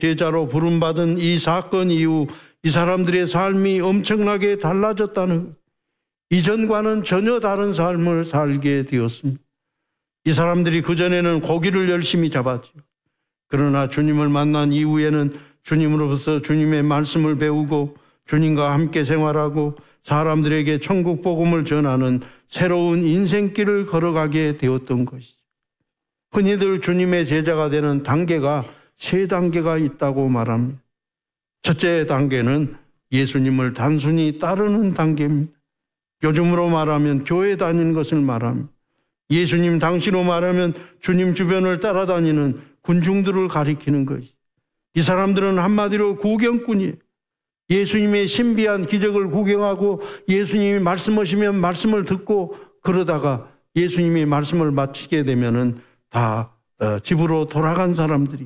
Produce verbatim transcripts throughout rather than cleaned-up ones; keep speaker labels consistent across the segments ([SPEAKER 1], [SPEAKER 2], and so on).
[SPEAKER 1] 제자로 부름받은 이 사건 이후 이 사람들의 삶이 엄청나게 달라졌다는 것. 이전과는 전혀 다른 삶을 살게 되었습니다. 이 사람들이 그전에는 고기를 열심히 잡았죠. 그러나 주님을 만난 이후에는 주님으로부터 주님의 말씀을 배우고 주님과 함께 생활하고 사람들에게 천국 복음을 전하는 새로운 인생길을 걸어가게 되었던 것이죠. 흔히들 주님의 제자가 되는 단계가 세 단계가 있다고 말합니다. 첫째 단계는 예수님을 단순히 따르는 단계입니다. 요즘으로 말하면 교회 다니는 것을 말합니다. 예수님 당시로 말하면 주님 주변을 따라다니는 군중들을 가리키는 것이죠. 이 사람들은 한마디로 구경꾼이에요. 예수님의 신비한 기적을 구경하고 예수님이 말씀하시면 말씀을 듣고 그러다가 예수님이 말씀을 마치게 되면은 다 집으로 돌아간 사람들이.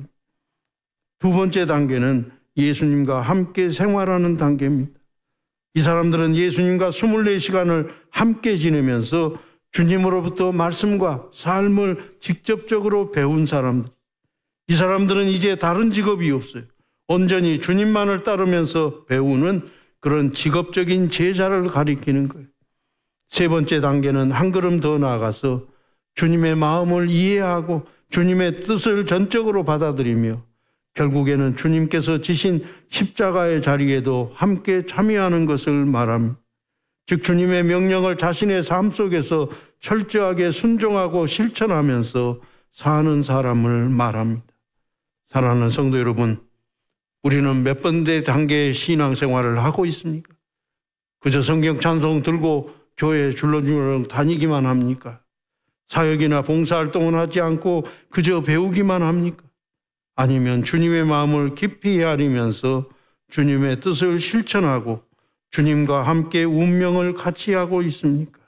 [SPEAKER 1] 두 번째 단계는 예수님과 함께 생활하는 단계입니다. 이 사람들은 예수님과 이십사 시간을 함께 지내면서 주님으로부터 말씀과 삶을 직접적으로 배운 사람들. 이 사람들은 이제 다른 직업이 없어요. 온전히 주님만을 따르면서 배우는 그런 직업적인 제자를 가리키는 거예요. 세 번째 단계는 한 걸음 더 나아가서 주님의 마음을 이해하고 주님의 뜻을 전적으로 받아들이며 결국에는 주님께서 지신 십자가의 자리에도 함께 참여하는 것을 말합니다. 즉 주님의 명령을 자신의 삶 속에서 철저하게 순종하고 실천하면서 사는 사람을 말합니다. 사랑하는 성도 여러분, 우리는 몇 번째 단계의 신앙생활을 하고 있습니까? 그저 성경 찬송 들고 교회 줄렁줄렁 다니기만 합니까? 사역이나 봉사활동을 하지 않고 그저 배우기만 합니까? 아니면 주님의 마음을 깊이 헤아리면서 주님의 뜻을 실천하고 주님과 함께 운명을 같이 하고 있습니까?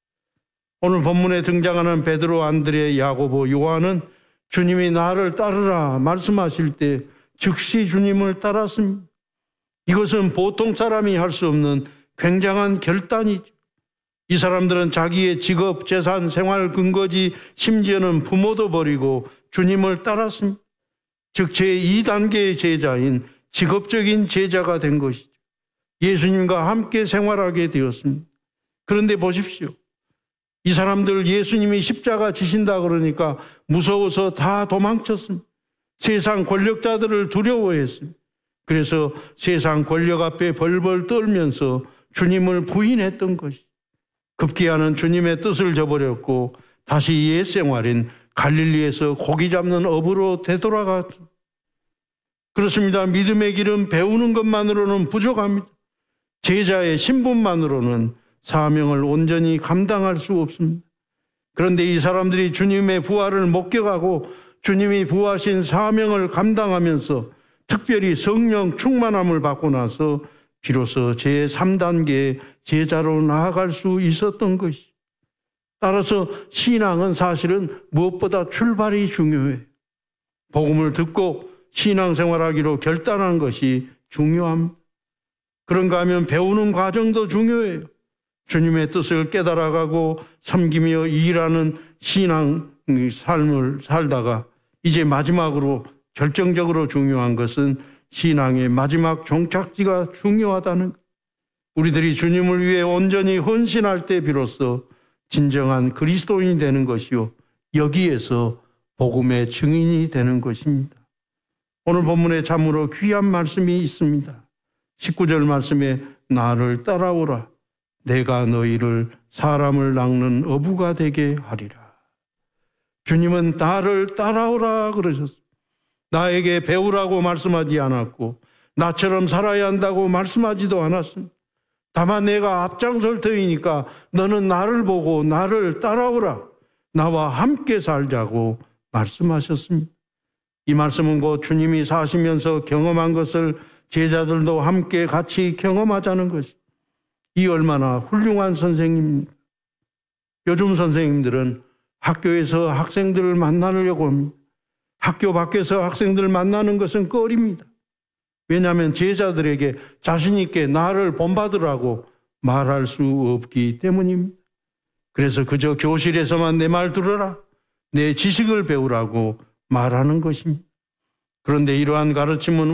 [SPEAKER 1] 오늘 본문에 등장하는 베드로, 안드레, 야고보, 요한은 주님이 나를 따르라 말씀하실 때 즉시 주님을 따랐습니다. 이것은 보통 사람이 할 수 없는 굉장한 결단이죠. 이 사람들은 자기의 직업, 재산, 생활 근거지 심지어는 부모도 버리고 주님을 따랐습니다. 즉 제이 단계의 제자인 직업적인 제자가 된 것이죠. 예수님과 함께 생활하게 되었습니다. 그런데 보십시오. 이 사람들 예수님이 십자가 지신다 그러니까 무서워서 다 도망쳤습니다. 세상 권력자들을 두려워했습니다. 그래서 세상 권력 앞에 벌벌 떨면서 주님을 부인했던 것이죠. 급기야는 주님의 뜻을 저버렸고 다시 옛 생활인 갈릴리에서 고기 잡는 업으로 되돌아갔죠. 그렇습니다. 믿음의 길은 배우는 것만으로는 부족합니다. 제자의 신분만으로는 사명을 온전히 감당할 수 없습니다. 그런데 이 사람들이 주님의 부활을 목격하고 주님이 부하신 사명을 감당하면서 특별히 성령 충만함을 받고 나서 비로소 제삼 단계의 제자로 나아갈 수 있었던 것이죠. 따라서 신앙은 사실은 무엇보다 출발이 중요해요. 복음을 듣고 신앙생활하기로 결단한 것이 중요합니다. 그런가 하면 배우는 과정도 중요해요. 주님의 뜻을 깨달아가고 섬기며 일하는 신앙 삶을 살다가 이제 마지막으로 결정적으로 중요한 것은 신앙의 마지막 종착지가 중요하다는 것. 우리들이 주님을 위해 온전히 헌신할 때 비로소 진정한 그리스도인이 되는 것이요 여기에서 복음의 증인이 되는 것입니다. 오늘 본문에 참으로 귀한 말씀이 있습니다. 십구 절 말씀에 나를 따라오라 내가 너희를 사람을 낚는 어부가 되게 하리라. 주님은 나를 따라오라 그러셨습니다. 나에게 배우라고 말씀하지 않았고 나처럼 살아야 한다고 말씀하지도 않았습니다. 다만 내가 앞장설 터이니까 너는 나를 보고 나를 따라오라. 나와 함께 살자고 말씀하셨습니다. 이 말씀은 곧 주님이 사시면서 경험한 것을 제자들도 함께 같이 경험하자는 것입니다. 이 얼마나 훌륭한 선생님입니까? 요즘 선생님들은 학교에서 학생들을 만나려고 합니다. 학교 밖에서 학생들을 만나는 것은 꺼립니다. 왜냐하면 제자들에게 자신 있게 나를 본받으라고 말할 수 없기 때문입니다. 그래서 그저 교실에서만 내 말 들어라, 내 지식을 배우라고 말하는 것입니다. 그런데 이러한 가르침은